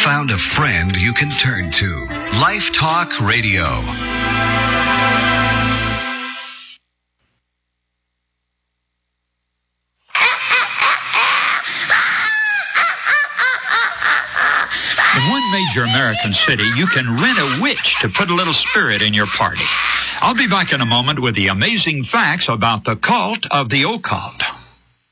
found a friend you can turn to. Life Talk Radio. In one major American city, you can rent a witch to put a little spirit in your party. I'll be back in a moment with the amazing facts about the cult of the occult.